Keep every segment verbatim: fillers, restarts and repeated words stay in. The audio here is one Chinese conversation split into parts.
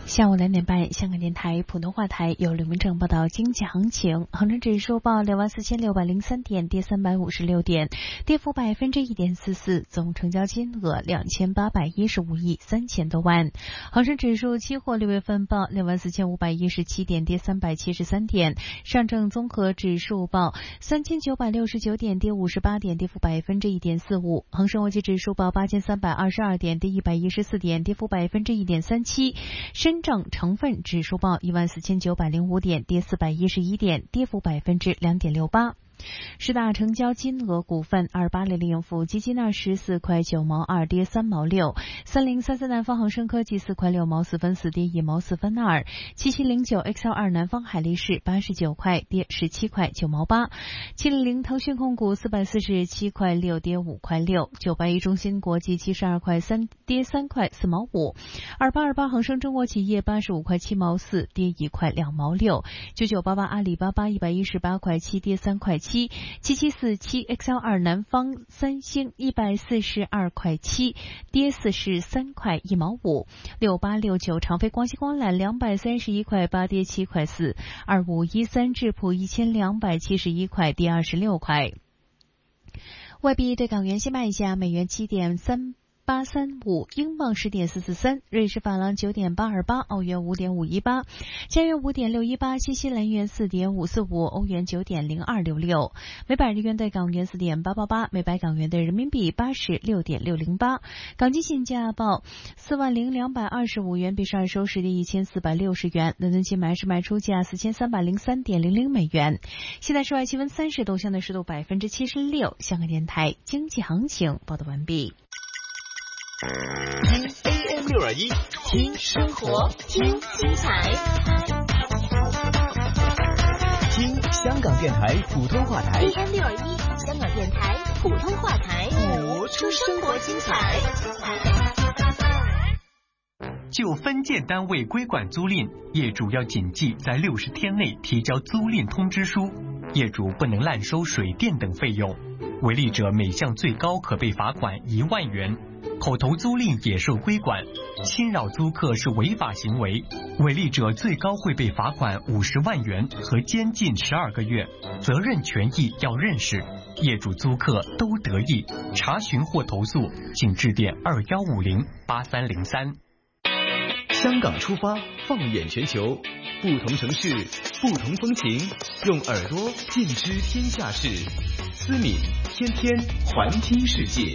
下午两点半，香港电台普通话台由刘明正报道经济行情。恒生指数报六万四千六百零三点，跌三百五十六点，跌幅百分之一点四四，总成交金额两千八百一十五亿三千多万。恒生指数期货六月份报六万四千五百一十七点，跌三百七十三点。上证综合指数报三千九百六十九点，跌五十八点，跌幅百分之一点四五。恒生国际指数报八千三百二十二点，跌一百一十四点，跌幅百分之一点三七。深证成分指数报一万四千九百零五点，跌四百一十一点，跌幅百分之两点六八。十大成交金额股份：二八零零富基金二十四块九毛二，跌三毛六；三零三三南方恒生科技四块六毛四分四，跌一毛四分二；七七零九 X L 二南方海力士八十九块，跌十七块九毛八；七零零腾讯控股四百四十七块六，跌五块六；九八一中芯国际七十二块三，跌三块四毛五；二八二八恒生中国企业八十五块七毛四，跌一块两毛六；九九八八阿里巴巴一百一十八块七，跌三块七。七七七四七 X L 二南方三星一百四十二块七，跌四十三块一毛五；六八六九长飞光熙光缆两百三十一块八，跌七块四；二五一三智普一千两百七十一块，跌二十六块。外币对港元现卖价：美元七点三八三五，英镑十点四四三，瑞士法郎九点八二八，澳元五点五一八，加元五点六一八，新西兰元四点五四五，欧元九点零二六六，每百日元对港元四点八八八，每百港元对人民币八十六点六零八。港金现价报四万零两百二十五元，比上日收市跌一千四百六十元。伦敦金买市卖出价四千三百零三点零零美元。现在室外气温三十度，相对湿度百分之七十六。香港电台经济行情报道完毕。 听 A M 六二一，听生活，听精彩，听香港电台普通话台 A M 六二一，香港电台普通话台， 活出生活精彩。 就分建单位规管租赁，业主要谨记在六十天内提交租赁通知书，业主不能滥收水电等费用，违例者每项最高可被罚款一万元。口头租赁也受规管，侵扰租客是违法行为，违例者最高会被罚款五十万元和监禁十二个月，责任权益要认识，业主租客都得益。查询或投诉，请致电二幺五零八三零三。 香港出发，放眼全球，不同城市，不同风情，用耳朵尽知天下事。思敏天天环听世界。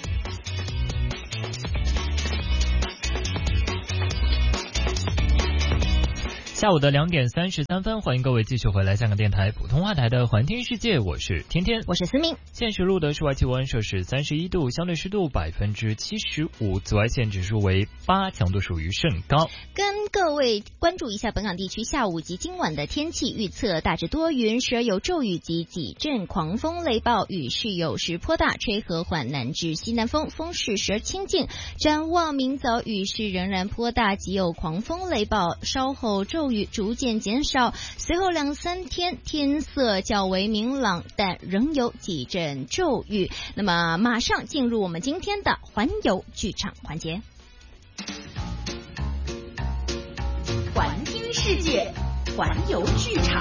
下午的两点三十三分，欢迎各位继续回来香港电台普通话台的环听世界，我是天天， 我是思明。 现时录的室外气温摄氏三十一度，相对湿度百分之七十五，紫外线指数为八，强度属于甚高。 跟各位关注一下本港地区下午及今晚的天气预测，大致多云，时而有骤雨及几阵狂风雷暴，雨势有时颇大，吹和缓南至西南风，风势时而清劲。展望明早雨势仍然颇大，及有狂风雷暴，稍后骤雨逐渐减少，随后两三天天色较为明朗，但仍有几阵骤雨。那么马上进入我们今天的环游剧场环节。环听世界，环游剧场。